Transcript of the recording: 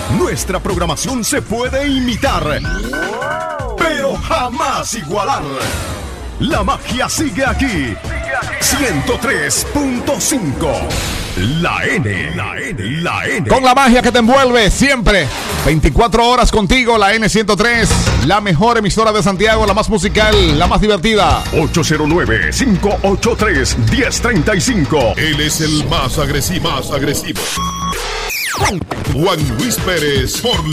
Nuestra programación se puede imitar, pero jamás igualar. La magia sigue aquí. 103.5. La N. Con la magia que te envuelve siempre. 24 horas contigo, la N103. La mejor emisora de Santiago, la más musical, la más divertida. 809-583-1035. Él es el más agresivo. Juan Luis Pérez por